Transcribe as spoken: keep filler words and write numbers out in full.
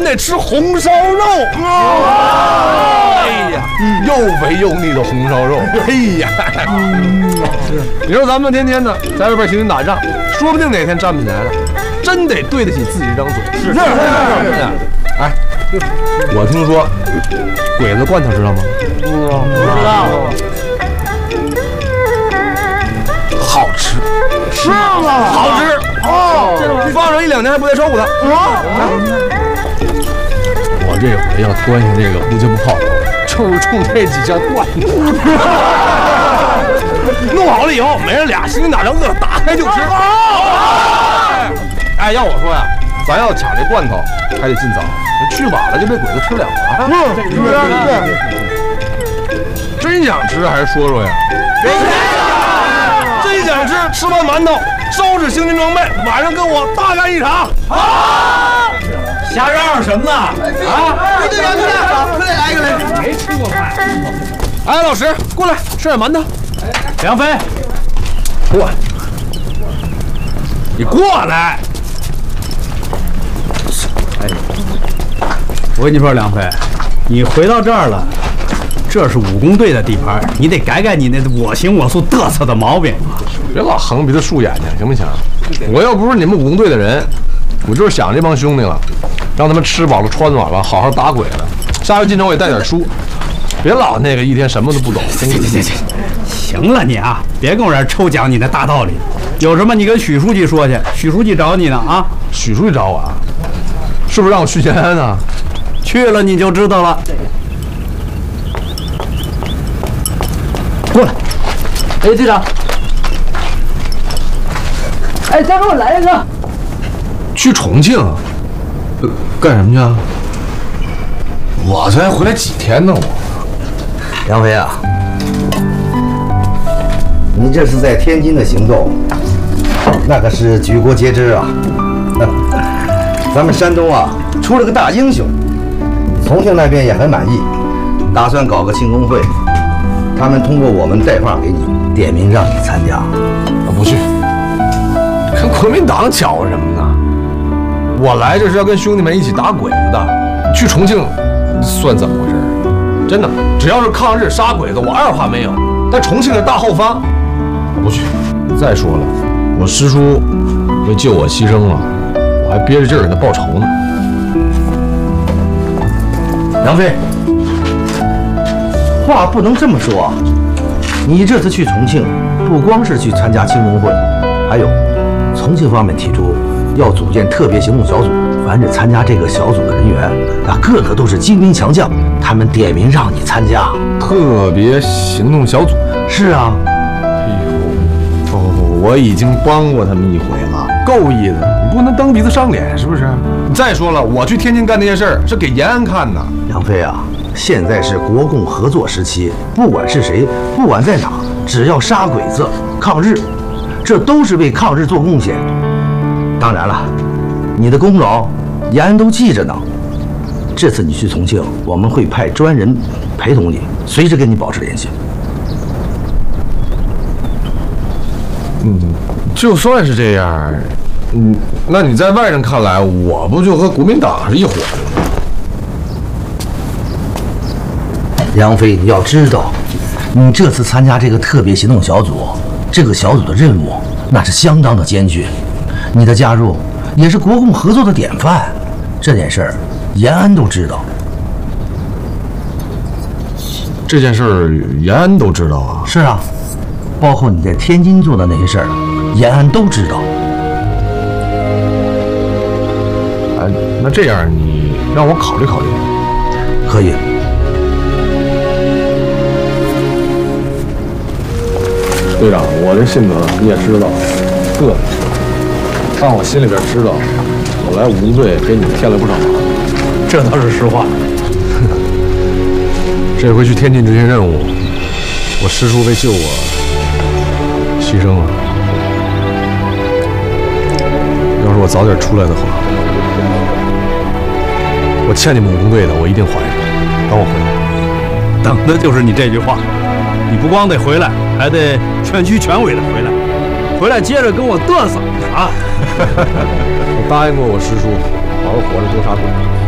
得吃红烧肉。哎呀，又肥又腻的红烧肉。哎呀，你说咱们天天的在外边行军打仗，说不定哪天站不起来了，真得对得起自己这张嘴。是是是是。哎，我听说鬼子罐头知道吗？不知道。不知道。好吃。是吗？好吃。哦，放上一两年还不带臭的。啊。我这回要端下这个不就不炮，就是冲这几件罐头。弄好了以后，没人俩行军打仗饿，打开就吃。哎，要我说呀，咱要抢这罐头，还得尽早，去晚了就被鬼子吃了啊！嗯，真想吃还是说说呀？真想吃，吃完馒头，收拾行军装备，晚上跟我大干一场。好， 瞎嚷嚷什么呢？啊！ 队长，队长，快点来一个来！ 没吃过饭。 哎，老石，过来吃点馒头。 梁飞， 过来，你过来。 哎，我跟你说，梁飞，你回到这儿了，这是武工队的地盘，你得改改你那我行我素嘚瑟的毛病。 别老横鼻子竖眼睛，行不行？我要不是你们武工队的人，我就是想这帮兄弟了，让他们吃饱了穿暖了，好好打鬼了。下回进城我也带点书，别老那个一天什么都不懂。 行行行行，行了你啊，别跟我这儿抽讲你那大道理，有什么你跟许书记说去，许书记找你呢啊。 许书记找我啊？是不是让我去延安呢？ 去了你就知道了。过来。 哎，队长。哎，再给我来一个。 去重庆？呃，干什么去啊？我才回来几天呢，我。 杨飞啊，你这是在天津的行动，那可是举国皆知啊。咱们山东啊出了个大英雄，重庆那边也很满意，打算搞个庆功会。他们通过我们带话给你，点名让你参加。 我不去，跟国民党搅和什么呢？我来这是要跟兄弟们一起打鬼子的，去重庆算怎么回事？真的，只要是抗日杀鬼子，我二话没有。但重庆是大后方，我不去。再说了，我师叔为救我牺牲了，我还憋着劲儿给他报仇呢。 杨飞，话不能这么说啊！你这次去重庆，不光是去参加庆功会，还有重庆方面提出要组建特别行动小组，凡是参加这个小组的人员，啊，个个都是精兵强将，他们点名让你参加特别行动小组。 是啊。 哎呦，哦，我已经帮过他们一回了，够意思。你不能蹬鼻子上脸，是不是？再说了，我去天津干那些事儿是给延安看的。 杨飞啊，现在是国共合作时期，不管是谁，不管在哪，只要杀鬼子、抗日，这都是为抗日做贡献。当然了，你的功劳延安都记着呢。这次你去重庆，我们会派专人陪同你，随时跟你保持联系。 嗯，就算是这样，嗯，那你在外人看来，我不就和国民党是一伙的吗？ 杨飞，你要知道，你这次参加这个特别行动小组，这个小组的任务那是相当的艰巨，你的加入也是国共合作的典范。这件事儿，延安都知道。 这件事儿延安都知道啊？ 是啊，包括你在天津做的那些事儿，延安都知道。 哎，那这样你让我考虑考虑。 可以。 队长，我这性格你也知道，个子，但我心里边知道，我来武工队给你们添了不少忙。 这倒是实话。 这回去天津执行任务，我师叔为救我牺牲了。要是我早点出来的话，我欠你们武工队的，我一定还上。等我回来， 等的就是你这句话。你不光得回来，还得全区全委的回来，回来接着跟我嘚瑟啊！ 我答应过我师叔，好好活着多杀鬼。